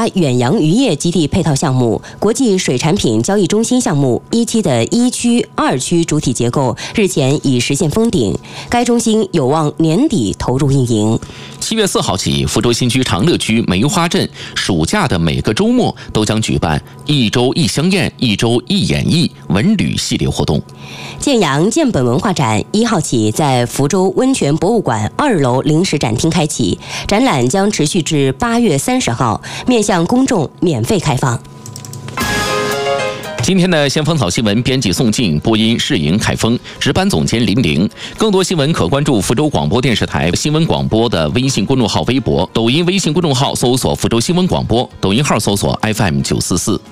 远洋渔业基地配套项目、国际水产品交易中心项目一期的1区、2区主体结构日前已实现封顶，该中心有望年底投入运营。 7月4号起，福州新区长乐区梅花镇暑假的每个周末都将举办一周一香宴、一周一演艺文旅系列活动。 建阳建本文化展1号起在福州温泉博物馆2楼临时展厅开启，展览将持续至8月30号，面向公众免费开放。 今天的先锋草新闻编辑宋静，播音世莹、凯峰，值班总监林玲。更多新闻可关注福州广播电视台新闻广播的微信公众号、微博、抖音微信公众号搜索福州新闻广播，抖音号搜索 FM944。